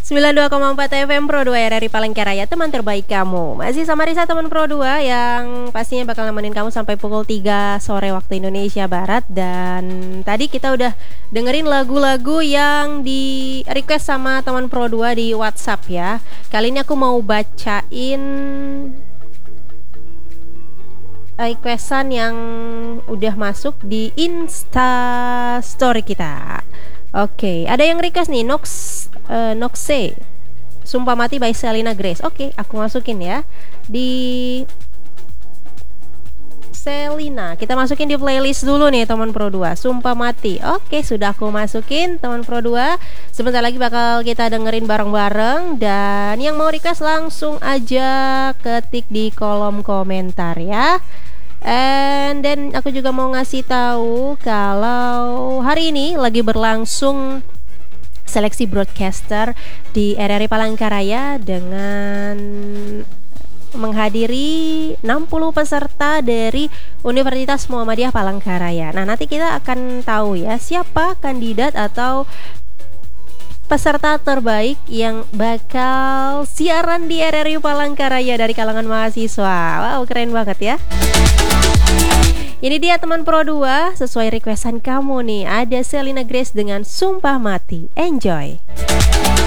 92,4 FM Pro 2 RRI Palangkaraya, teman terbaik kamu. Masih sama Risa, teman Pro 2 yang pastinya bakal nemenin kamu sampai pukul 3 sore waktu Indonesia Barat. Dan tadi kita udah dengerin lagu-lagu yang di request sama teman Pro 2 di WhatsApp ya. Kali ini aku mau bacain requestan yang udah masuk di Insta Story kita. Oke, ada yang request nih, Noxe Sumpah Mati by Selena Grace. Oke, aku masukin ya di Selena. Kita masukin di playlist dulu nih teman Pro 2, Sumpah Mati. Oke, sudah aku masukin teman Pro 2. Sebentar lagi bakal kita dengerin bareng-bareng. Dan yang mau request langsung aja ketik di kolom komentar ya. And then aku juga mau ngasih tahu kalau hari ini lagi berlangsung seleksi broadcaster di RRI Palangkaraya dengan menghadiri 60 peserta dari Universitas Muhammadiyah Palangkaraya. Nah, nanti kita akan tahu ya siapa kandidat atau peserta terbaik yang bakal siaran di RRI Palangkaraya dari kalangan mahasiswa. Wow, keren banget ya. Ini dia teman Pro 2, sesuai requestan kamu nih. Ada Selena Grace dengan Sumpah Mati. Enjoy.